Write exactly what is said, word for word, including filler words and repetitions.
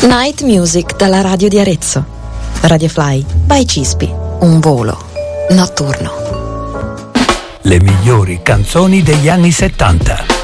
Night Music dalla radio di Arezzo. Radio Fly by Cispi, un volo notturno. Le migliori canzoni degli anni settanta.